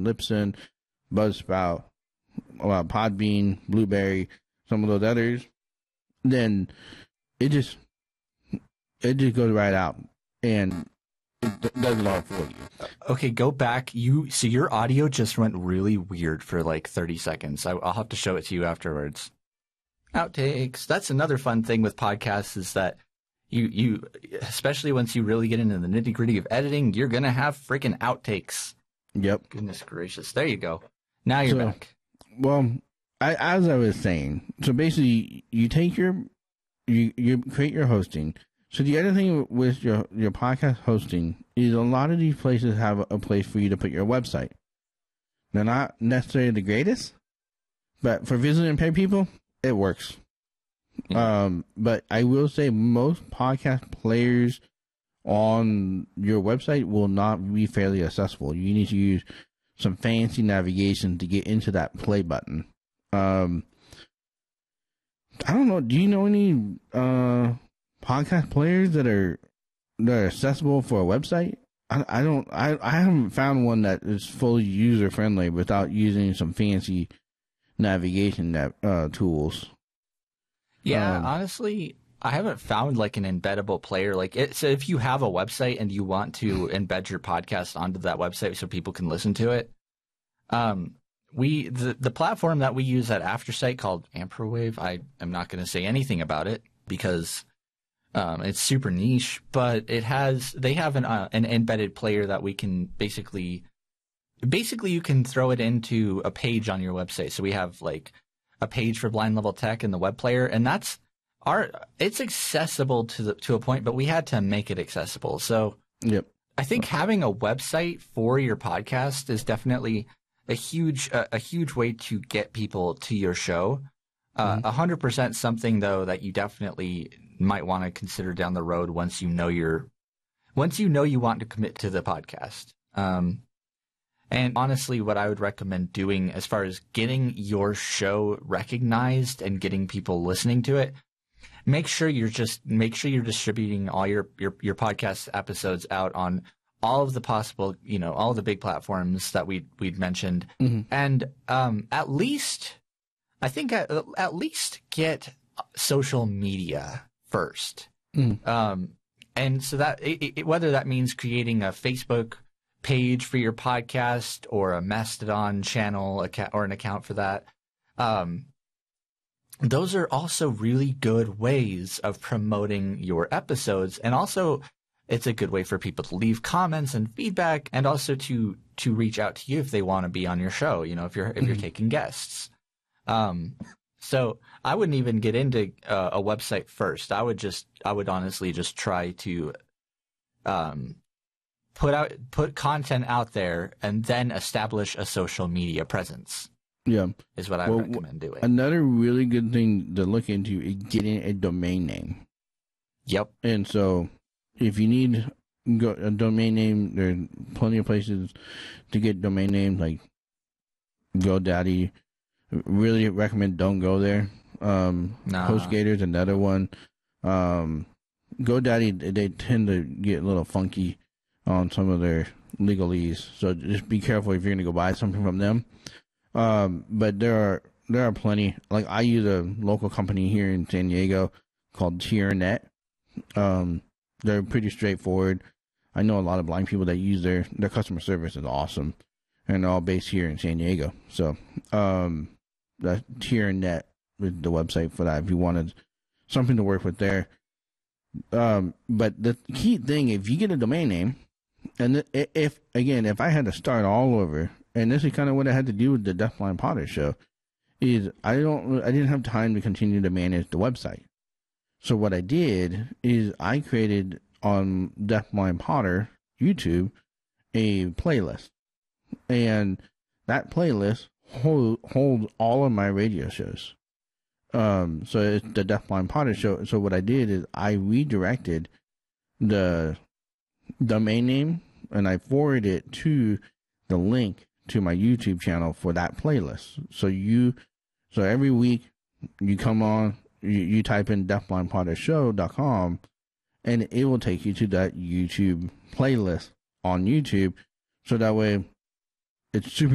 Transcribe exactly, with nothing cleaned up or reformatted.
Libsyn, Buzzsprout, uh, Podbean, Blueberry, some of those others, then it just it just goes right out and it d- does it all for you. Okay, go back. You so your audio just went really weird for like thirty seconds. I, I'll have to show it to you afterwards. Outtakes. That's another fun thing with podcasts is that you you especially once you really get into the nitty gritty of editing, you're gonna have freaking outtakes. Yep. Goodness gracious. There you go. Now you're So, back. Well, I, as I was saying, so basically, you take your, you you create your hosting. So the other thing with your your podcast hosting is a lot of these places have a, a place for you to put your website. They're not necessarily the greatest, but for visually impaired people, it works. Yeah. Um, but I will say most podcast players on your website will not be fairly accessible. You need to use some fancy navigation to get into that play button. Um, I don't know. Do you know any uh, podcast players that are that are accessible for a website? I, I don't. I, I haven't found one that is fully user friendly without using some fancy navigation nav, uh, tools. Yeah, um, honestly, I haven't found like an embeddable player. Like, it, so if you have a website and you want to embed your podcast onto that website so people can listen to it, um, we the the platform that we use at Aftersight called Amperwave. I am not going to say anything about it because um, it's super niche, but it has they have an uh, an embedded player that we can basically basically you can throw it into a page on your website. So we have like a page for Blind Level Tech in the web player, and that's our it's accessible to the to a point, but we had to make it accessible. So yep. I think having a website for your podcast is definitely a huge uh, a huge way to get people to your show. A uh, hundred percent something though that you definitely might want to consider down the road once you know you're once you know you want to commit to the podcast. Um, And honestly, what I would recommend doing as far as getting your show recognized and getting people listening to it, make sure you're just make sure you're distributing all your, your, your podcast episodes out on all of the possible, you know, all of the big platforms that we we'd mentioned. Mm-hmm. And um, at least, I think at, at least get social media first. Mm-hmm. Um, and so that it, it, whether that means creating a Facebook page for your podcast or a Mastodon channel account or an account for that. Um, those are also really good ways of promoting your episodes. And also it's a good way for people to leave comments and feedback and also to, to reach out to you if they want to be on your show, you know, if you're, if you're taking guests. Um, so I wouldn't even get into uh, a website first. I would just, I would honestly just try to, um, put out put content out there and then establish a social media presence. Yeah, is what I well, recommend doing. Another really good thing to look into is getting a domain name. Yep. And so, if you need a domain name, there's plenty of places to get domain names like GoDaddy. Really recommend don't go there. Um, nah. HostGator's another one. Um, GoDaddy, they tend to get a little funky on some of their legalese, so just be careful if you're going to go buy something from them. Um, but there are there are plenty. Like I use a local company here in San Diego called TierNet. Um, they're pretty straightforward. I know a lot of blind people that use their their customer service is awesome, and they're all based here in San Diego. So, um, the TierNet is the website for that if you wanted something to work with there. Um, but the key thing, if you get a domain name, and if, again, if I had to start all over, and this is kind of what I had to do with the Deafblind Potter show, is I don't, I didn't have time to continue to manage the website. So what I did is I created on Deafblind Potter YouTube a playlist, and that playlist hold, holds all of my radio shows. Um, so it's the Deafblind Potter show. So what I did is I redirected the domain name and I forwarded it to the link to my YouTube channel for that playlist. So you, so every week you come on, you, you type in deafblind potter show dot com and it will take you to that YouTube playlist on YouTube. So that way it's super